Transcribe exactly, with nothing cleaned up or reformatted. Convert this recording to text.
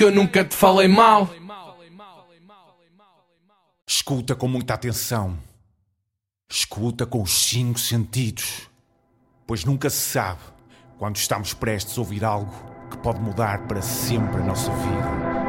que eu nunca te falei mal. Escuta com muita atenção. Escuta com os cinco sentidos. Pois nunca se sabe quando estamos prestes a ouvir algo que pode mudar para sempre a nossa vida.